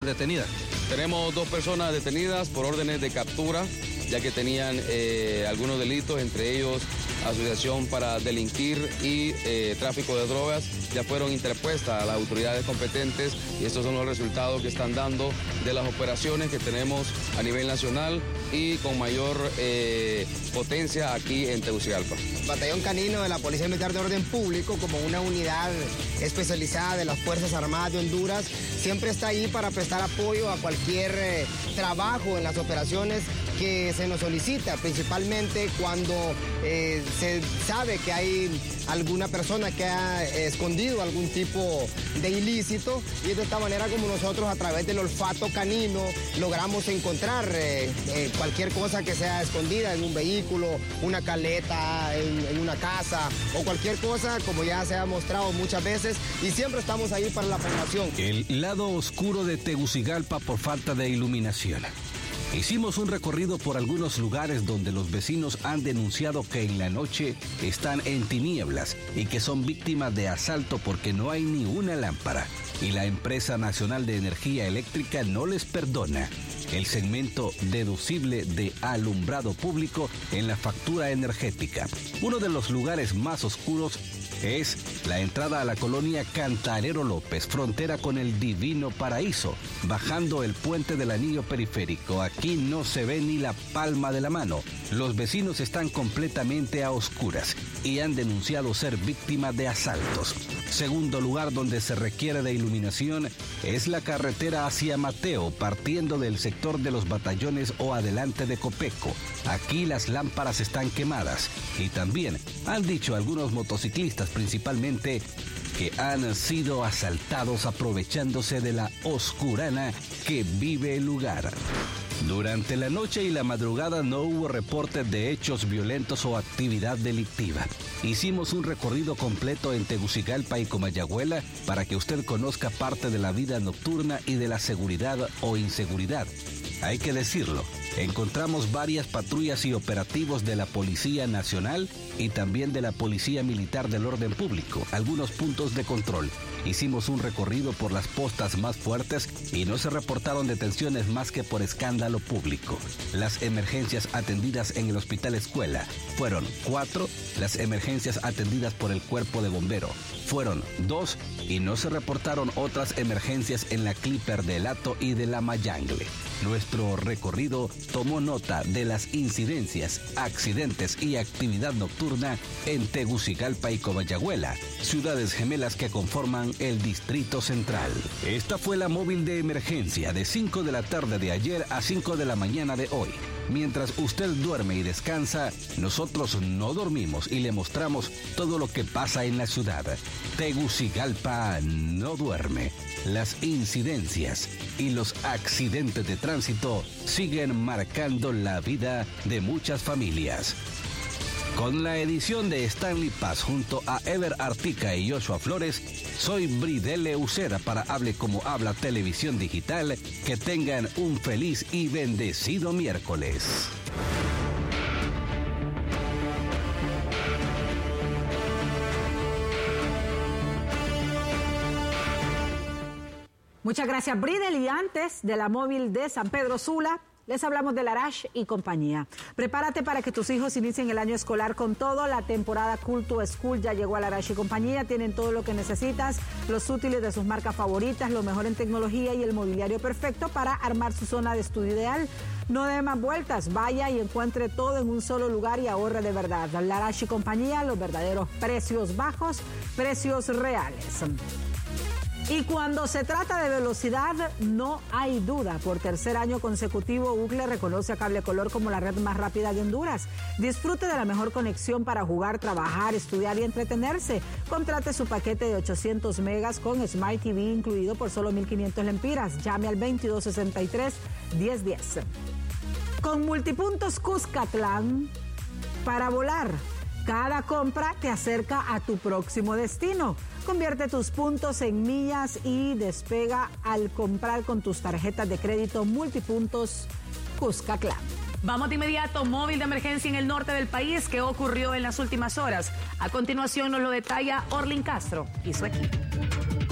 detenidas? Tenemos 2 personas detenidas por órdenes de captura, ya que tenían algunos delitos, entre ellos asociación para delinquir y tráfico de drogas. Ya fueron interpuestas a las autoridades competentes y estos son los resultados que están dando de las operaciones que tenemos a nivel nacional y con mayor potencia aquí en Tegucigalpa. Batallón Canino de la Policía Militar de Orden Público, como una unidad especializada de las Fuerzas Armadas de Honduras, siempre está ahí para prestar apoyo a cualquier trabajo en las operaciones que se nos solicita, principalmente cuando se sabe que hay alguna persona que ha escondido algún tipo de ilícito, y de esta manera como nosotros a través del olfato canino logramos encontrar cualquier cosa que sea escondida en un vehículo, una caleta, en una casa o cualquier cosa, como ya se ha mostrado muchas veces, y siempre estamos ahí para la población. El lado oscuro de Tegucigalpa por falta de iluminación. Hicimos un recorrido por algunos lugares donde los vecinos han denunciado que en la noche están en tinieblas y que son víctimas de asalto porque no hay ni una lámpara. Y la Empresa Nacional de Energía Eléctrica no les perdona el segmento deducible de alumbrado público en la factura energética. Uno de los lugares más oscuros es la entrada a la colonia Cantarero López, frontera con el Divino Paraíso, bajando el puente del anillo periférico. Aquí no se ve ni la palma de la mano. Los vecinos están completamente a oscuras y han denunciado ser víctimas de asaltos. Segundo lugar donde se requiere de iluminación es la carretera hacia Mateo, partiendo del sector de los batallones o adelante de Copeco. Aquí las lámparas están quemadas y también han dicho algunos motociclistas principalmente que han sido asaltados aprovechándose de la oscurana que vive el lugar. Durante la noche y la madrugada no hubo reportes de hechos violentos o actividad delictiva. Hicimos un recorrido completo en Tegucigalpa y Comayagüela para que usted conozca parte de la vida nocturna y de la seguridad o inseguridad. Hay que decirlo, encontramos varias patrullas y operativos de la Policía Nacional y también de la Policía Militar del Orden Público, algunos puntos de control. Hicimos un recorrido por las postas más fuertes y no se reportaron detenciones más que por escándalo público. Las emergencias atendidas en el Hospital Escuela fueron 4, las emergencias atendidas por el Cuerpo de Bomberos fueron 2 y no se reportaron otras emergencias en la Clipper de Lato y de la Mayangle. Nuestro recorrido tomó nota de las incidencias, accidentes y actividad nocturna en Tegucigalpa y Comayagüela, ciudades gemelas que conforman el Distrito Central. Esta fue la móvil de emergencia de 5 de la tarde de ayer a 5 de la mañana de hoy. Mientras usted duerme y descansa, nosotros no dormimos y le mostramos todo lo que pasa en la ciudad. Tegucigalpa no duerme. Las incidencias y los accidentes de tránsito siguen marcando la vida de muchas familias. Con la edición de Stanley Paz junto a Ever Artica y Joshua Flores, soy Bridele Uceda para Hable Como Habla Televisión Digital. Que tengan un feliz y bendecido miércoles. Muchas gracias, Bridel. Y antes de la móvil de San Pedro Sula, les hablamos de Larash y compañía. Prepárate para que tus hijos inicien el año escolar con todo. La temporada Cool to School ya llegó a Larash y compañía. Tienen todo lo que necesitas, los útiles de sus marcas favoritas, lo mejor en tecnología y el mobiliario perfecto para armar su zona de estudio ideal. No dé más vueltas, vaya y encuentre todo en un solo lugar y ahorre de verdad. Larash y compañía, los verdaderos precios bajos, precios reales. Y cuando se trata de velocidad, no hay duda. Por tercer año consecutivo, UCLE reconoce a Cable Color como la red más rápida de Honduras. Disfrute de la mejor conexión para jugar, trabajar, estudiar y entretenerse. Contrate su paquete de 800 megas con Smart TV incluido por solo 1,500 lempiras. Llame al 2263-1010. Con Multipuntos Cuscatlán, para volar. Cada compra te acerca a tu próximo destino. Convierte tus puntos en millas y despega al comprar con tus tarjetas de crédito Multipuntos Cuscatlán. Vamos de inmediato, móvil de emergencia en el norte del país. ¿Qué ocurrió en las últimas horas? A continuación nos lo detalla Orlin Castro y su equipo.